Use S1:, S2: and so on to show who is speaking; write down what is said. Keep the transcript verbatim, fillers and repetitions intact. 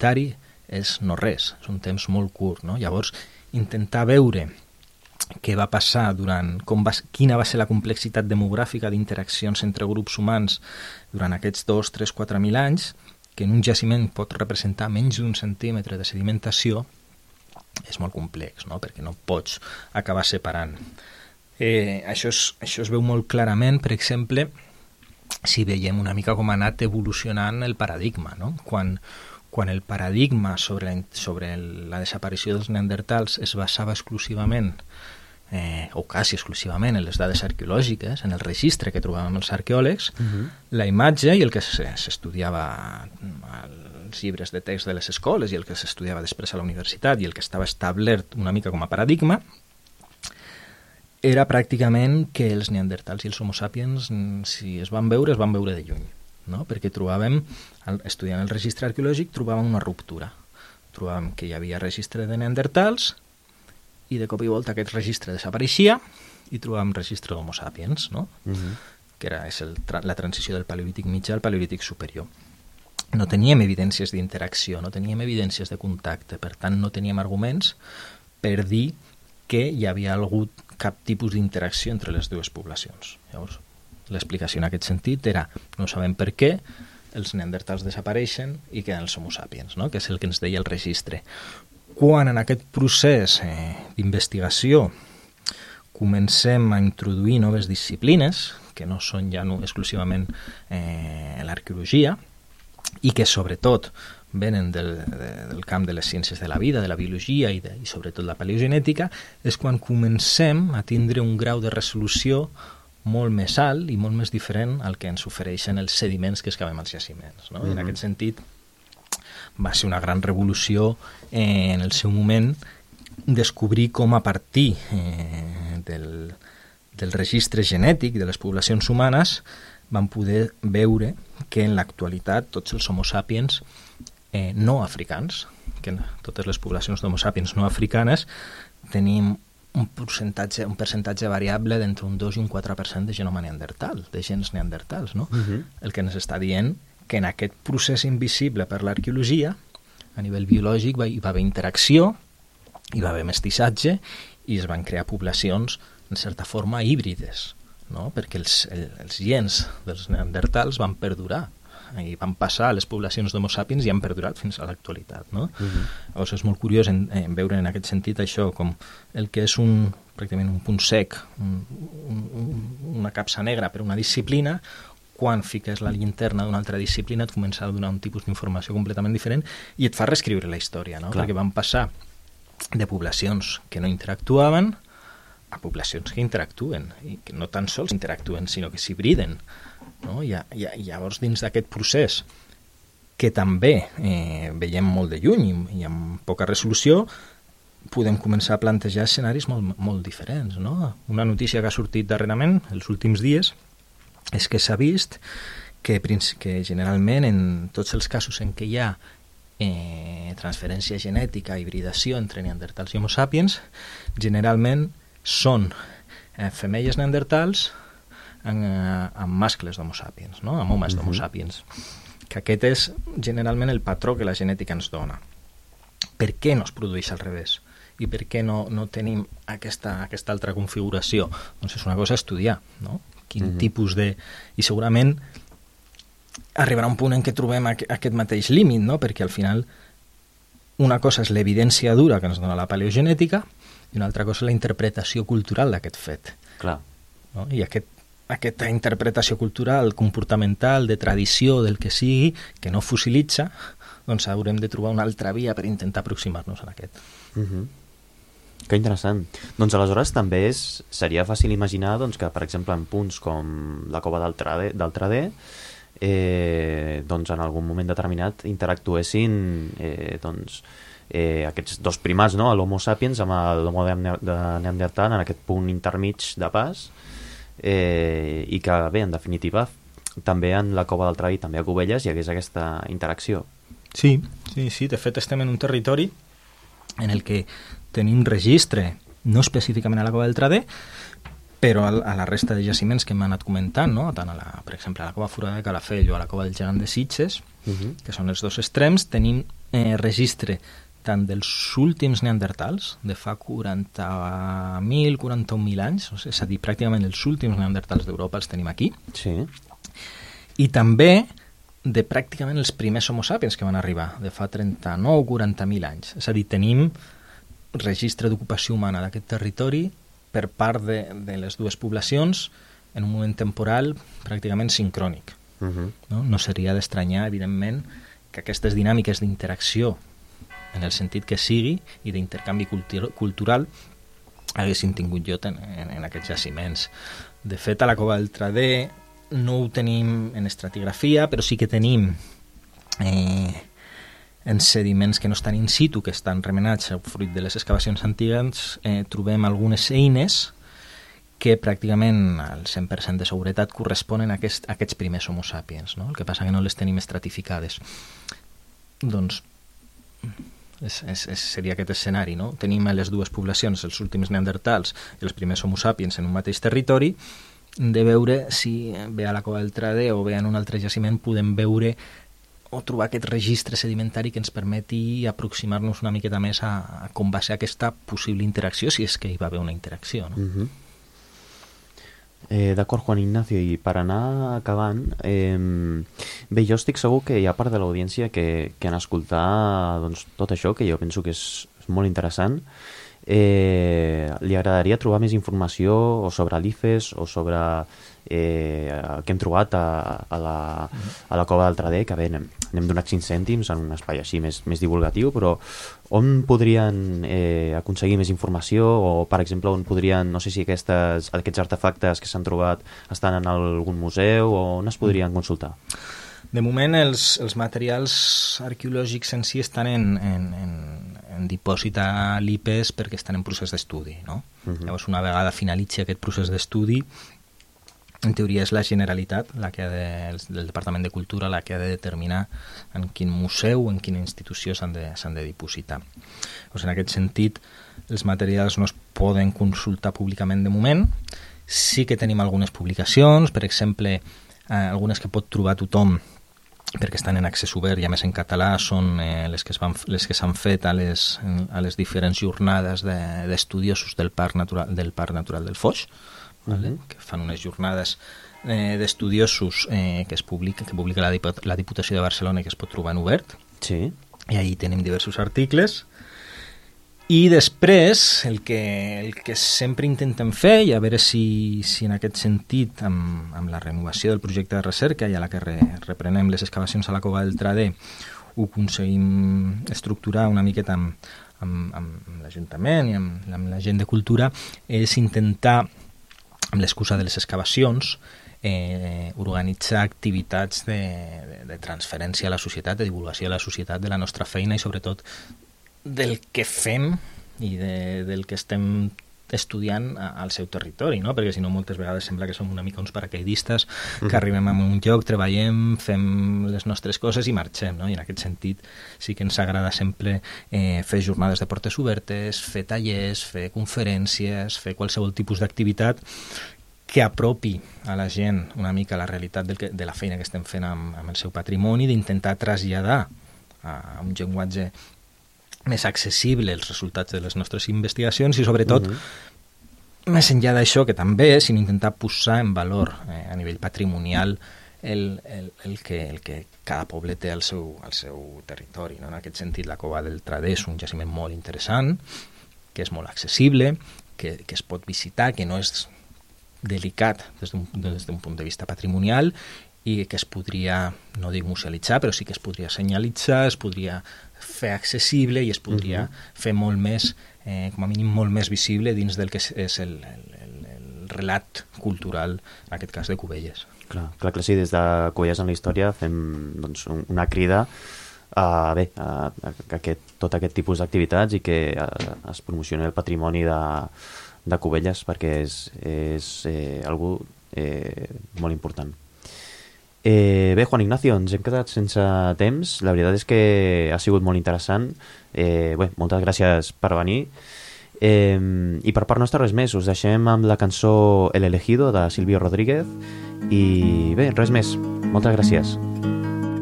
S1: unitari és no res, és un temps molt curt, no? Llavors, intentar veure què va passar durant, com va, quina va ser la complexitat demogràfica d'interaccions entre grups humans durant aquests dos, tres, quatre mil anys, que en un jaciment pot representar menys d'un centímetre de sedimentació, és molt complex, no? Perquè no pots acabar separant. Eh, això, és, això es veu molt clarament, per exemple, si veiem una mica com ha anat evolucionant el paradigma, no? Quan, quan el paradigma sobre la, sobre la desaparició dels neandertals es basava exclusivament, eh, o quasi exclusivament, en les dades arqueològiques, en el registre que trobàvem els arqueòlegs, uh-huh. la imatge i el que s'estudiava als llibres de text de les escoles i el que s'estudiava després a la universitat i el que estava establert una mica com a paradigma, era pràcticament que els neandertals i els homo sapiens, si es van veure, es van veure de lluny, no? Perquè trobàvem, estudiant el registre arqueològic, trobàvem una ruptura. Trobàvem que hi havia registre de neandertals i de cop i volta aquest registre desapareixia i trobàvem registre d'homo sapiens, no? Uh-huh. Que era, és el, la transició del paleolític mitjà al paleolític superior. No teníem evidències d'interacció, no teníem evidències de contacte, per tant no teníem arguments per dir que hi havia hagut cap tipus d'interacció entre les dues poblacions. Llavors, l'explicació en aquest sentit era, no sabem per què, els neandertals desapareixen i queden els homo sapiens, no? Que és el que ens deia el registre. Quan en aquest procés eh, d'investigació comencem a introduir noves disciplines, que no són ja no, exclusivament eh, l'arqueologia, i que sobretot venen del, de, del camp de les ciències de la vida, de la biologia i, de, i sobretot la paleogenètica, és quan comencem a tindre un grau de resolució molt més alt i molt més diferent al que ens ofereixen els sediments que excavem als jaciments, no? Mm-hmm. I en aquest sentit va ser una gran revolució eh, en el seu moment descobrir com a partir eh, del, del registre genètic de les poblacions humanes van poder veure que en l'actualitat tots els homo sapiens eh, no africans, que totes les poblacions d'homo sapiens no africanes tenim un percentatge, un percentatge variable d'entre un dos i un quatre per cent de genoma neandertal, de gens neandertals, no? Uh-huh. El que ens està dient que en aquest procés invisible per l'arqueologia, a nivell biològic va, hi va haver interacció, hi va haver mestissatge i es van crear poblacions, en certa forma, híbrides, no? Perquè els, el, els gens dels neandertals van perdurar i van passar a les poblacions d'homo sapiens i han perdurat fins a l'actualitat, no? Uh-huh. Llavors és molt curiós en, en veure en aquest sentit això com el que és un, pràcticament un punt sec, un, un, una capsa negra per una disciplina, quan fiques la llinterna d'una altra disciplina et comença a donar un tipus d'informació completament diferent i et fa reescriure la història, no? Clar. Perquè van passar de poblacions que no interactuaven a poblacions que interactuen, i que no tan sols interactuen, sinó que s'hibriden, no? I, i, i llavors dins d'aquest procés que també eh, veiem molt de lluny i, i amb poca resolució podem començar a plantejar escenaris molt, molt diferents, no? Una notícia que ha sortit darrerament, els últims dies, és que s'ha vist que, que generalment en tots els casos en què hi ha eh, transferència genètica, hibridació entre neandertals i homo sapiens, generalment són eh, femelles neandertals amb, eh, amb mascles d'homo sapiens, no? Amb homes d'homo sapiens. Que aquest és generalment el patró que la genètica ens dona. Per què no es produeix al revés? I per què no, no tenim aquesta, aquesta altra configuració? Doncs és una cosa a estudiar, no? Quin uh-huh. tipus de... I segurament arribarà un punt en què trobem aqu aquest mateix límit, no? Perquè al final una cosa és l'evidència dura que ens dona la paleogenètica i una altra cosa és la interpretació cultural d'aquest fet.
S2: Clar.
S1: No? I aquest, aquesta interpretació cultural, comportamental, de tradició, del que sigui, que no fossilitza, doncs haurem de trobar una altra via per intentar aproximar-nos a aquest.
S2: Uh-huh. Que interessant. Doncs aleshores també és, seria fàcil imaginar doncs, que, per exemple, en punts com la cova del Trader, eh, doncs, en algun moment determinat interactuessin eh, doncs, eh, aquests dos primats, no? l'Homo sapiens amb l'Homo de Neandertal en aquest punt intermig de pas, eh, i que, bé, en definitiva, també en la cova del Trader i també a Cubelles hi hagués aquesta interacció.
S1: Sí, sí, sí. De fet estem en un territori en el que tenim registre, no específicament a la cova del Trader, però a la resta de jaciments que hem anat comentant, no? Tant a la, per exemple, a la cova Forada de Calafell o a la cova del Gegant de Sitges, uh-huh. que són els dos extrems, tenim eh, registre tant dels últims neandertals, de fa quaranta mil, quaranta-un mil anys, és a dir, pràcticament els últims neandertals d'Europa els tenim aquí,
S2: sí.
S1: I també de pràcticament els primers homo sapiens que van arribar, de fa trenta-nou, quaranta mil anys. És a dir, tenim registre d'ocupació humana d'aquest territori per part de, de les dues poblacions en un moment temporal pràcticament sincrònic. Uh-huh. No? No seria d'estranyar, evidentment, que aquestes dinàmiques d'interacció en el sentit que sigui, i d'intercanvi cultur cultural, haguessin tingut lloc en, en, en aquests jaciments. De fet, a la cova del Tradè no ho tenim en estratigrafia, però sí que tenim eh, en sediments que no estan in situ, que estan remenats fruit de les excavacions antigues, eh, trobem algunes eines que pràcticament al cent per cent de seguretat corresponen a, aquest, a aquests primers homo sapiens, no? El que passa que no les tenim estratificades. Doncs És, és, és, seria aquest escenari, no? Tenim les dues poblacions, els últims neandertals i els primers homo sapiens en un mateix territori, de veure si bé a la cova del Tradè o bé en un altre jaciment podem veure o trobar aquest registre sedimentari que ens permeti aproximar-nos una miqueta més a, a com va ser aquesta possible interacció, si és que hi va haver una interacció, no?
S2: Uh-huh. Eh, D'acord, Juan Ignacio, i per anar acabant, eh, bé, jo estic segur que hi ha part de l'audiència que, que han escoltat doncs, tot això, que jo penso que és, és molt interessant. Eh, li agradaria trobar més informació o sobre l'I F E S o sobre eh, el que hem trobat a, a, la, a la cova del Tradè, que bé, n'hem, n'hem donat cinc cèntims en un espai així més, més divulgatiu, però on podrien eh, aconseguir més informació, o per exemple on podrien, no sé si aquestes, aquests artefactes que s'han trobat estan en algun museu, o on es podrien consultar?
S1: De moment els, els materials arqueològics en si estan en, en, en, en dipòsit a l'I P E S perquè estan en procés d'estudi, no? Uh-huh. Llavors, una vegada finalitzi aquest procés d'estudi, en teoria és la Generalitat, la que ha de, el Departament de Cultura, la que ha de determinar en quin museu o en quina institució s'han de, s'han de dipositar. Doncs en aquest sentit, els materials no es poden consultar públicament de moment. Sí que tenim algunes publicacions, per exemple, eh, algunes que pot trobar tothom perquè estan en accés obert i a més en català, són eh, les que es van, les que s'han fet a les, a les diferents jornades de, d'estudiosos del Parc Natural del Parc Natural del Foix, vale? Uh-huh. Que fan unes jornades eh, d'estudiosos eh, que es publica, que publica la, Dip- la Diputació de Barcelona i que es pot trobar en obert.
S2: Sí.
S1: I ahí tenim diversos articles. I després, el que, el que sempre intentem fer, i a veure si, si en aquest sentit, amb, amb la renovació del projecte de recerca i a la que re, reprenem les excavacions a la cova del Tradè, ho aconseguim estructurar una miqueta amb, amb, amb l'Ajuntament i amb, amb la gent de cultura, és intentar, amb l'excusa de les excavacions, eh, organitzar activitats de, de, de transferència a la societat, de divulgació a la societat de la nostra feina i sobretot del que fem i de, del que estem estudiant a, al seu territori, no? Perquè si no moltes vegades sembla que som una mica uns paracaidistes que mm. arribem a un lloc, treballem, fem les nostres coses i marxem, no? I en aquest sentit sí que ens agrada sempre eh, fer jornades de portes obertes, fer tallers, fer conferències, fer qualsevol tipus d'activitat que apropi a la gent una mica la realitat del que, de la feina que estem fent amb, amb el seu patrimoni, d'intentar traslladar a un llenguatge més accessible els resultats de les nostres investigacions i sobretot uh-huh. més enllà d'això, que també sin intentar posar en valor eh, a nivell patrimonial el, el, el, que, el que cada poble té al seu, al seu territori, no? En aquest sentit la cova del Tradè és un jaciment molt interessant, que és molt accessible, que, que es pot visitar, que no és delicat des d'un, des d'un punt de vista patrimonial i que es podria, no dic musealitzar, però sí que es podria senyalitzar, es podria fer accessible i es podria uh-huh. fer molt més, eh, com a mínim molt més visible dins del que és, és el, el, el relat cultural, en aquest cas de Cubelles.
S2: Clar, clar que sí, des de Cubelles en la història fem doncs, una crida a, bé, a, a, a aquest, tot aquest tipus d'activitats i que a, es promocioni el patrimoni de, de Cubelles perquè és, és eh, algú eh, molt important. Eh, bé, Juan Ignacio, ens hem quedat sense temps. La veritat és que ha sigut molt interessant. Eh, bé, moltes gràcies per venir. Eh, I per part nostra res més. Us deixem amb la cançó El Elegido de Silvio Rodríguez. I bé, res més. Moltes gràcies.